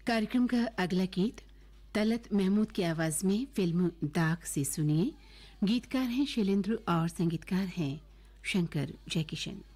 कार्यक्रम का अगला गीत तलत महमूद की आवाज में फिल्म दाग से सुनिए। गीतकार हैं शैलेंद्र और संगीतकार हैं शंकर जयकिशन।